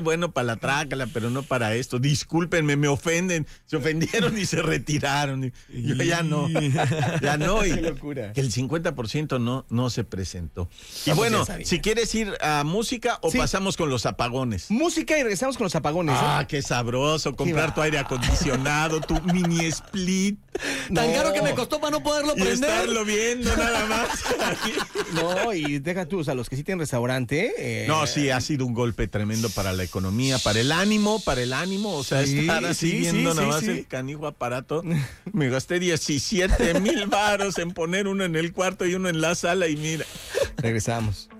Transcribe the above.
bueno para la trácala, pero no para esto. Discúlpenme, me ofenden. Se ofendieron y se retiraron. Y yo ya no. Ya no. Y Qué locura. que el 50% no se presentó. Y Vamos bueno, a esa línea. si quieres ir a música o Sí. pasamos con los apagones. Música y regresamos con los apagones. Ah, qué sabroso. Comprar va. tu aire acondicionado, tu mini split. Tan No. caro que me costó para no poderlo Y prender. estarlo viendo nada más. No, y deja tú, o sea, los que sí tienen restaurante. No, sí, ha sido un golpe tremendo para la economía, para el ánimo. O sea, Sí, estar así sí, viendo sí, nada sí, más sí. el canijo aparato. Me gasté 17,000 varos en poner uno en el cuarto y uno en la sala y mira. Regresamos.